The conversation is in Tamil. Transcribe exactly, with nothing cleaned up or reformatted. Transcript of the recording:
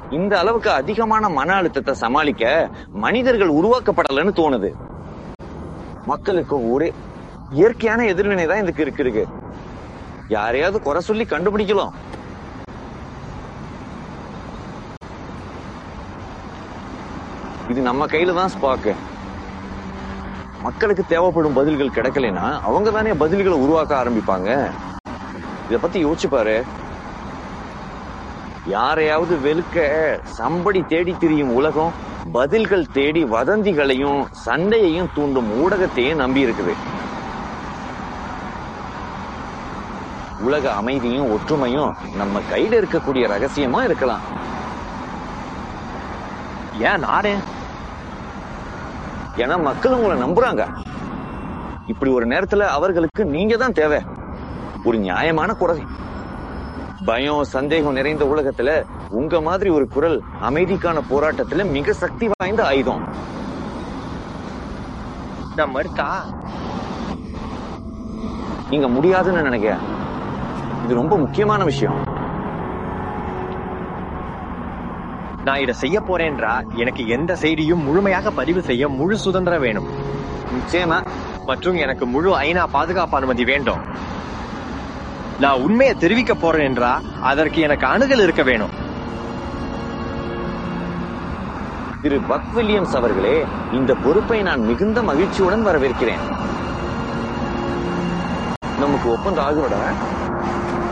இந்த அளவுக்கு அதிகமான மன அழுத்தத்தை சமாளிக்க மனிதர்கள் உருவாக்கப்படலன்னு தோணுது. மக்களுக்கு ஒரே இயற்கையான எதிர்வினை தான் இதுக்கு இருக்கு இருக்கு யாரையாவது குறை சொல்லி கண்டுபிடிக்கலாம். இது நம்ம கையில தான் ஸ்பாக்கு. மக்களுக்கு தேவைப்படும் பதில்கள் கிடைக்கலனா அவங்க தானே பதில்களை உருவாக்க ஆரம்பிப்பாங்க. இத பத்தி யோசிச்சு பாரு. யாரையாவது வெளுக்க சம்படி தேடி திரியும் உலகம் பதில்கள் தேடி வதந்திகளையும் சண்டையையும் தூண்டும் ஊடகத்தையும் நம்பி இருக்குது. உலக அமைதியும் ஒற்றுமையும் நம்ம கையில இருக்கக்கூடிய ரகசியமா இருக்கலாம். ஏன் நானே? ஏன்னா மக்கள் உங்களை நம்புறாங்க. இப்படி ஒரு நேரத்துல அவர்களுக்கு நீங்க தான் தேவை. ஒரு நியாயமான குரல். பயம் சந்தேகம் நிறைந்த உலகத்துல உங்க மாதிரி ஒரு குரல் அமைதிக்கான போராட்டத்துல மிக சக்தி வாய்ந்த ஆயுதம். நான் மறுத்தா நீங்க முடியாதுன்னு நினைக்கிறேன். இது ரொம்ப முக்கியமான விஷயம். நான் இதை செய்ய போறேன்றா எனக்கு எந்த செய்தியும் முழுமையாக பதிவு செய்ய முழு சுதந்திரம் வேணும். நிச்சயமா. மற்றும் எனக்கு முழு ஐநா பாதுகாப்பு அனுமதி வேண்டும். நான் உண்மையை தெரிவிக்க போறேன் என்றா அதற்கு எனக்கு அணுகல் இருக்க வேணும். திரு பக் வில்லியம்ஸ் அவர்களே, இந்த பொறுப்பை நான் மிகுந்த மகிழ்ச்சியுடன் வரவேற்கிறேன். நமக்கு ஒப்பந்தம் ஆகிறோட